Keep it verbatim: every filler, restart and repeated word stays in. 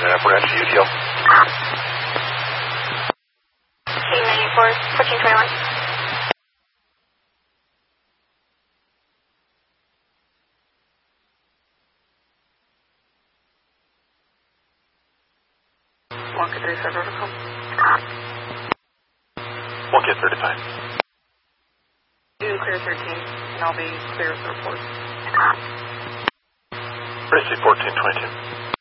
uh, Appalachia U T L. K ninety-four, fourteen twenty-one. one K thirty-five vertical. one K thirty-five. You can clear thirteen, and I'll be clear for report. Receive fourteen twenty-two.